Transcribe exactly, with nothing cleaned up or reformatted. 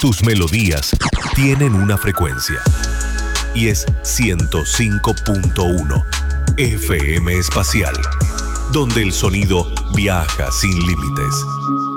Tus melodías tienen una frecuencia y es ciento cinco punto uno F M Espacial, donde el sonido viaja sin límites.